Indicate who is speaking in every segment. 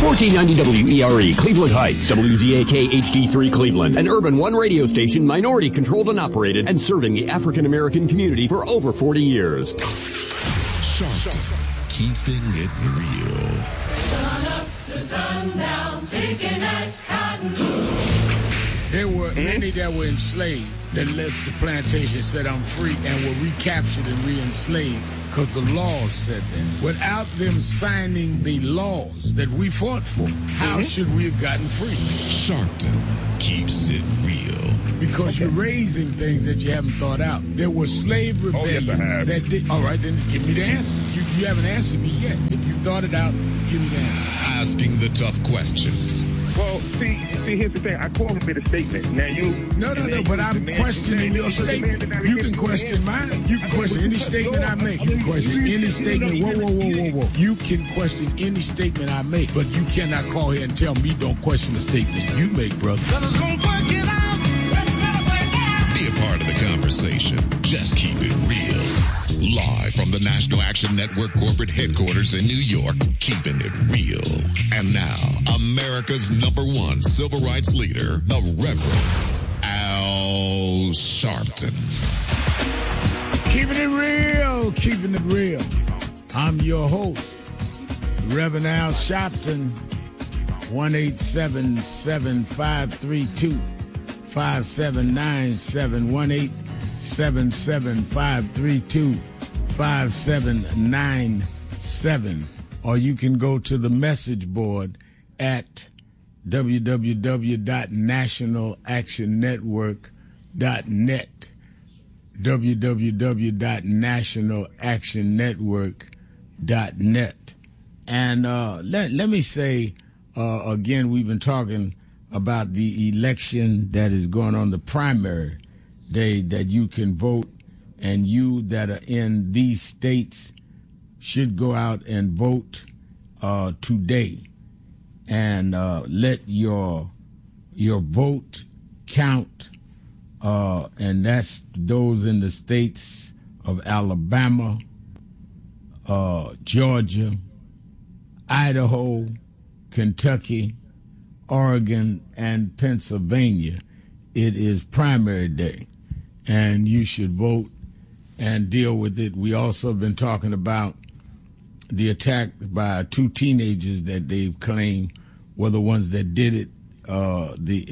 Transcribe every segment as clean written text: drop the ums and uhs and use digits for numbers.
Speaker 1: 1490 WERE, Cleveland Heights, WZAK HD3 Cleveland, an Urban One radio station, minority controlled and operated, and serving the African American community for over 40 years.
Speaker 2: Sharpton, keeping it real.
Speaker 3: Sun up, the sun down, taking that cotton.
Speaker 4: There were many that were enslaved that left the plantation, set them free, and were recaptured and re-enslaved because the laws said that. Without them signing the laws that we fought for, how should we have gotten free?
Speaker 2: Sharpton keeps it real.
Speaker 4: Because you're raising things that you haven't thought out. There were slave rebellions that did. All right, then give me the answer. You haven't answered me yet. If you thought it out, give me the answer.
Speaker 2: Asking the tough questions.
Speaker 5: Well, see, here's the thing. I call him a statement. Now you...
Speaker 4: No, but I'm questioning your statement. You can question mine. You can question any statement I make. You can question any statement. Whoa. You can question any statement I make, but you cannot call here and tell me don't question the statement you make, brother.
Speaker 2: Be a part of the conversation. Just keep it real. Live from the National Action Network corporate headquarters in New York, keeping it real. And now, America's #1 civil rights leader, the Reverend Al Sharpton.
Speaker 4: Keeping it real. I'm your host, Reverend Al Sharpton. 1-877-532-5797. 1-877-532-5797. Or you can go to the message board at www.nationalactionnetwork.net. www.nationalactionnetwork.net. And let me say, again, we've been talking about the election that is going on, the primary day that you can vote, and you that are in these states should go out and vote today and let your vote count, and that's those in the states of Alabama, Georgia, Idaho, Kentucky, Oregon, and Pennsylvania. It is primary day, and you should vote and deal with it. We also have been talking about the attack by 2 teenagers that they've claimed were the ones that did it, the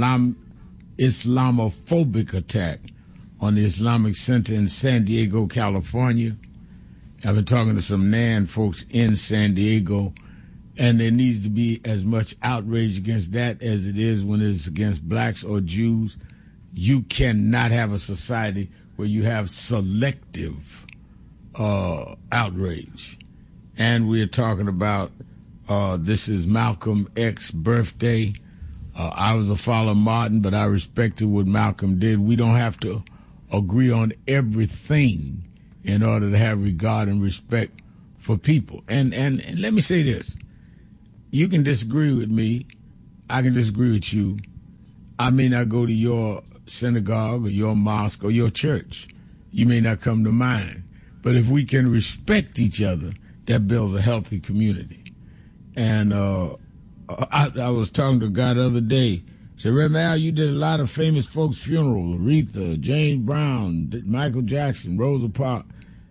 Speaker 4: Islamophobic attack on the Islamic Center in San Diego, California. I've been talking to some NAN folks in San Diego, and there needs to be as much outrage against that as it is when it's against blacks or Jews. You cannot have a society where you have selective outrage. And we're talking about this is Malcolm X's birthday. I was a follower of Martin, but I respected what Malcolm did. We don't have to agree on everything in order to have regard and respect for people. And let me say this. You can disagree with me. I can disagree with you. I may not go to your synagogue or your mosque or your church. You may not come to mine. But if we can respect each other, that builds a healthy community. And I was talking to a guy the other day. Said, Reverend Al, you did a lot of famous folks' funerals. Aretha, James Brown, Michael Jackson, Rosa Parks.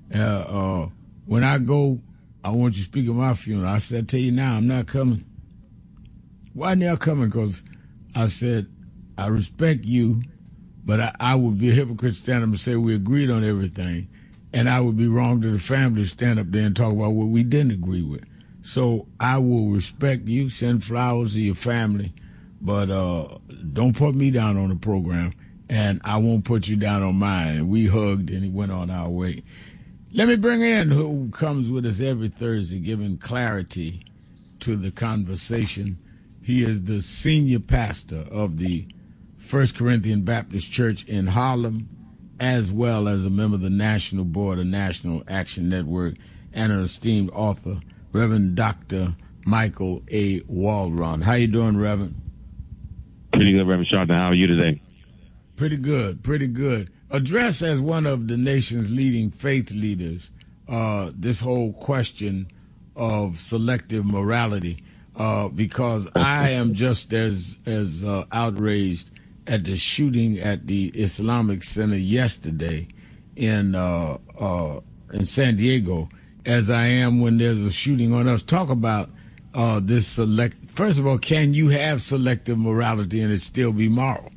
Speaker 4: When I go, I want you to speak at my funeral. I said, I tell you now, I'm not coming. Why not coming? Because I said, I respect you, but I would be a hypocrite to stand up and say we agreed on everything, and I would be wrong to the family to stand up there and talk about what we didn't agree with. So I will respect you, send flowers to your family, but don't put me down on the program, and I won't put you down on mine. And we hugged, and he went on our way. Let me bring in who comes with us every Thursday, giving clarity to the conversation. He is the senior pastor of the First Corinthian Baptist Church in Harlem, as well as a member of the National Board of National Action Network and an esteemed author, Reverend Dr. Michael A. Waldron. How you doing, Reverend?
Speaker 6: Pretty good, Reverend Sharpton. How are you today?
Speaker 4: Pretty good. Address as one of the nation's leading faith leaders this whole question of selective morality. because I am just as outraged at the shooting at the Islamic Center yesterday in San Diego as I am when there's a shooting on us. Talk about this First of all, can you have selective morality and it still be moral?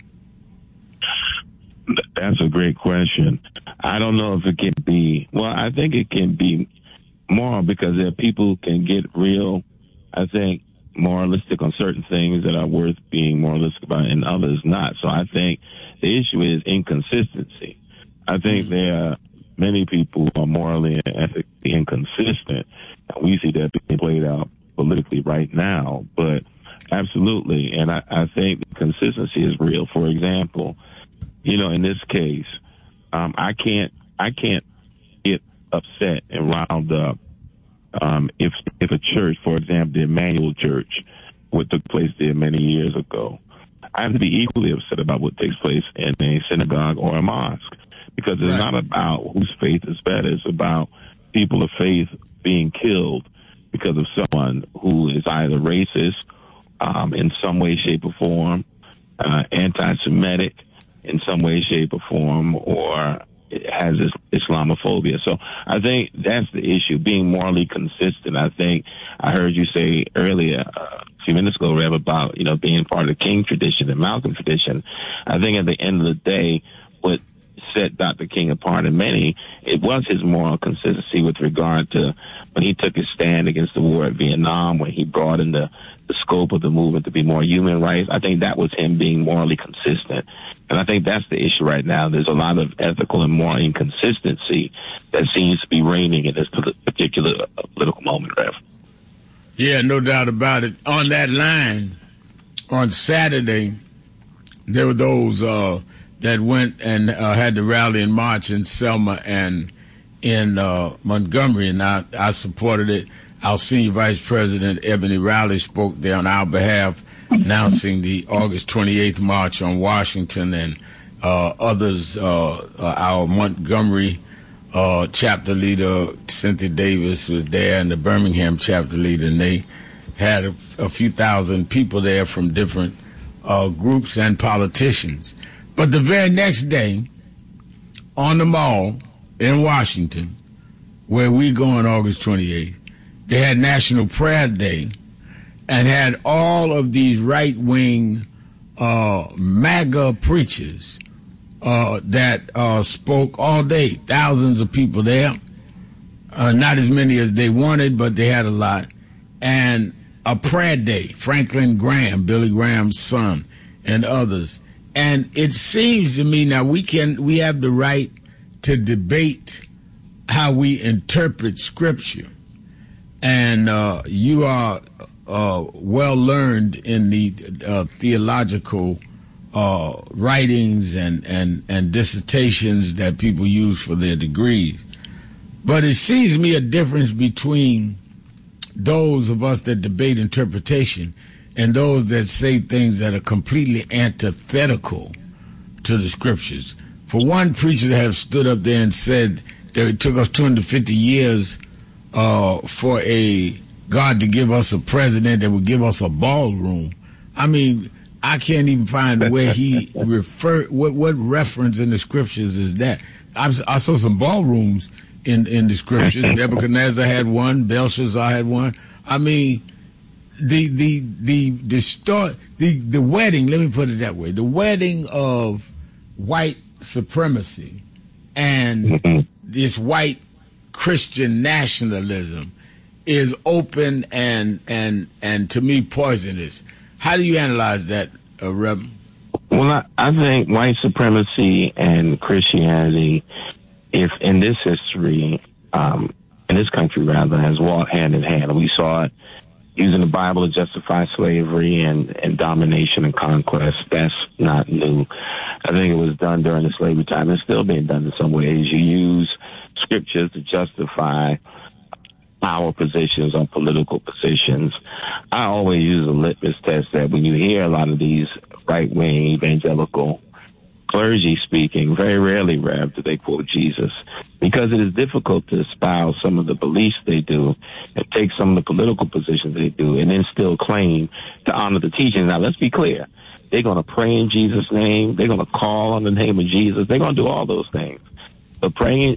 Speaker 6: That's a great question. I don't know if it can be. Well, I think it can be moral because if people can get real, I think, moralistic on certain things that are worth being moralistic about and others not. So I think the issue is inconsistency. I think there are many people who are morally and ethically inconsistent, and we see that being played out politically right now. But absolutely, and I think the consistency is real. For example, in this case, I can't get upset and riled up if a church, for example, the Emmanuel Church, what took place there many years ago. I have to be equally upset about what takes place in a synagogue or a mosque, because it's not about whose faith is better. It's about people of faith being killed because of someone who is either racist in some way, shape, or form, anti-Semitic in some way, shape, or form, or has Islamophobia. So I think that's the issue, being morally consistent. I think I heard you say earlier, a few minutes ago, Rev, about, being part of the King tradition and Malcolm tradition. I think at the end of the day, what set Dr. King apart in many, it was his moral consistency with regard to when he took his stand against the war at Vietnam, when he brought in the scope of the movement to be more human rights. I think that was him being morally consistent. And I think that's the issue right now. There's a lot of ethical and moral inconsistency that seems to be reigning in this particular political moment, Rev.
Speaker 4: Yeah, no doubt about it. On that line, on Saturday, there were those that went and had the rally and march in Selma and in Montgomery, and I supported it. Our senior vice president, Ebony Rowley, spoke there on our behalf, announcing the August 28th march on Washington, and others, our Montgomery chapter leader, Cynthia Davis, was there, and the Birmingham chapter leader, and they had a few thousand people there from different groups and politicians. But the very next day, on the Mall in Washington, where we go on August 28th, they had National Prayer Day and had all of these right-wing MAGA preachers that spoke all day. Thousands of people there. Not as many as they wanted, but they had a lot. And a prayer day, Franklin Graham, Billy Graham's son, and others. And it seems to me now we have the right to debate how we interpret Scripture. And you are well learned in the theological writings and dissertations that people use for their degrees. But it seems to me a difference between those of us that debate interpretation and those that say things that are completely antithetical to the Scriptures. For one preacher to have stood up there and said that it took us 250 years for a God to give us a president that would give us a ballroom. I mean, I can't even find where he what reference in the Scriptures is that. I saw some ballrooms in the Scriptures. Nebuchadnezzar had one, Belshazzar had one. I mean, the wedding, let me put it that way, the wedding of white supremacy and this white Christian nationalism is open and to me poisonous. How do you analyze that, Reverend?
Speaker 6: Well, I think white supremacy and Christianity, if in this history, in this country rather, has walked hand in hand. We saw it using the Bible to justify slavery and domination and conquest. That's not new. I think it was done during the slavery time. It's still being done in some ways. You use scriptures to justify power positions or political positions. I always use a litmus test that when you hear a lot of these right-wing evangelical clergy speaking, very rarely, Rev, do they quote Jesus, because it is difficult to espouse some of the beliefs they do and take some of the political positions they do and then still claim to honor the teaching. Now, let's be clear. They're going to pray in Jesus' name. They're going to call on the name of Jesus. They're going to do all those things. But praying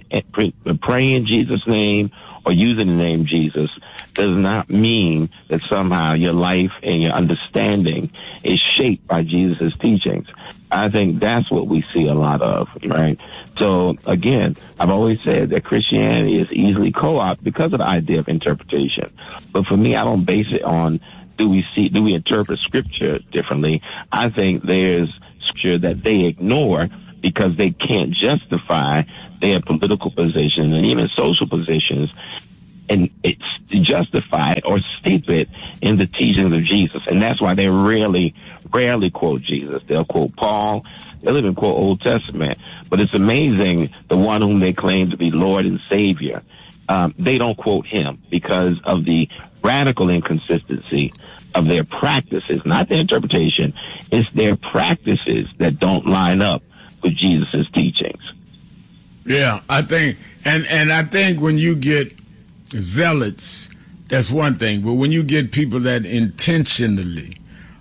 Speaker 6: in Jesus' name or using the name Jesus does not mean that somehow your life and your understanding is shaped by Jesus' teachings. I think that's what we see a lot of, right? So, again, I've always said that Christianity is easily co-opted because of the idea of interpretation. But for me, I don't base it on do we interpret Scripture differently. I think there's Scripture that they ignore because they can't justify their political position and even social positions, and it's justified or steep it in the teachings of Jesus. And that's why they rarely quote Jesus. They'll quote Paul. They'll even quote Old Testament. But it's amazing, the one whom they claim to be Lord and Savior, they don't quote him because of the radical inconsistency of their practices, not their interpretation. It's their practices that don't line up with Jesus' teachings.
Speaker 4: Yeah, I think, and I think when you get zealots, that's one thing. But when you get people that intentionally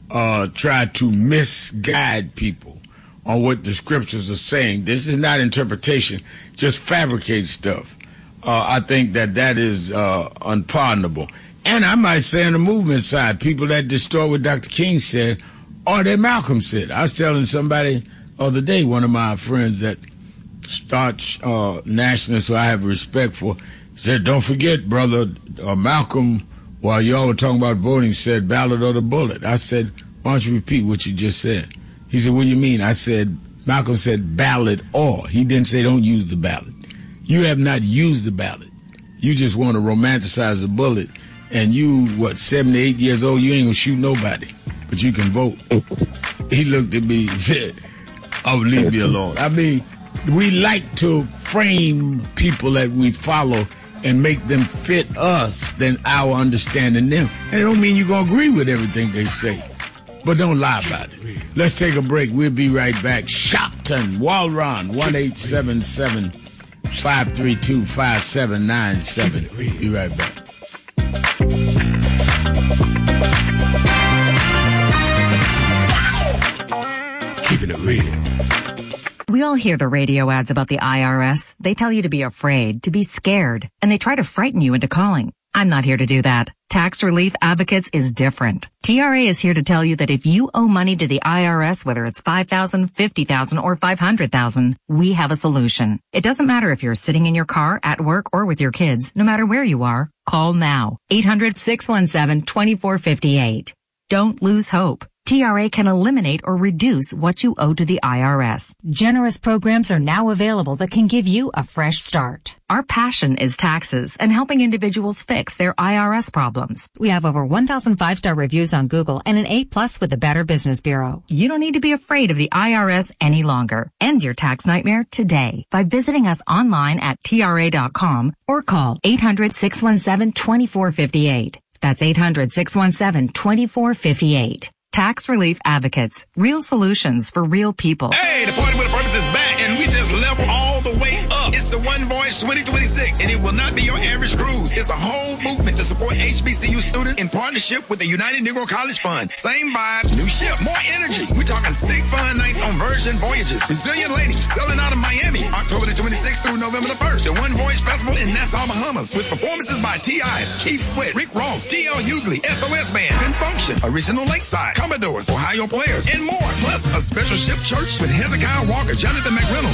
Speaker 4: try to misguide people on what the scriptures are saying, this is not interpretation, just fabricate stuff. I think that is unpardonable. And I might say on the movement side, people that distort what Dr. King said or that Malcolm said. I was telling somebody the other day, one of my friends that starts nationalists who I have respect for, said, don't forget, brother, Malcolm, while y'all were talking about voting, said ballot or the bullet. I said, why don't you repeat what you just said? He said, what do you mean? I said, Malcolm said ballot or. He didn't say don't use the ballot. You have not used the ballot. You just want to romanticize the bullet. And you, 78 years old, you ain't going to shoot nobody, but you can vote. He looked at me and said, oh, leave me alone. I mean, we like to frame people that we follow and make them fit us than our understanding them. And it don't mean you're going to agree with everything they say, but don't lie about it. Let's take a break. We'll be right back. Shopton, Walron, 1-877-532-5797. Be right back. Keeping it real.
Speaker 7: We all hear the radio ads about the IRS. They tell you to be afraid, to be scared, and they try to frighten you into calling. I'm not here to do that. Tax Relief Advocates is different. TRA is here to tell you that if you owe money to the IRS, whether it's $5,000, $50,000, or $500,000, we have a solution. It doesn't matter if you're sitting in your car, at work, or with your kids. No matter where you are, call now. 800-617-2458. Don't lose hope. TRA can eliminate or reduce what you owe to the IRS. Generous programs are now available that can give you a fresh start. Our passion is taxes and helping individuals fix their IRS problems. We have over 1,000 5-star reviews on Google and an A+ with the Better Business Bureau. You don't need to be afraid of the IRS any longer. End your tax nightmare today by visiting us online at TRA.com or call 800-617-2458. That's 800-617-2458. Tax Relief Advocates. Real solutions for real people.
Speaker 8: Hey, the Party with a Purpose is back, and we just level all the way up. It's the One Voice 2026, and it will not be your average cruise. It's a whole movement to support HBCU students in partnership with the United Negro College Fund. Same vibe, new ship, more energy. We're talking 6 fun nights on Virgin Voyages. Resilient Ladies selling out of Miami, October the 26th through November the 1st. The One Voice Festival in Nassau, Bahamas, with performances by T.I., Keith Sweat, Rick Ross, T.L. Hughley, SOS Band, Confunction, Original Lakeside, Commodores, Ohio Players, and more. Plus a special ship church with Hezekiah Walker, Jonathan McReynolds,